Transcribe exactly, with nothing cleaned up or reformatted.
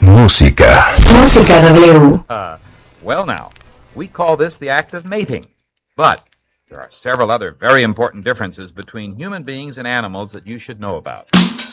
Música. Música W. Uh, well now, we call this the act of mating. But there are several other very important differences between human beings and animals that you should know about.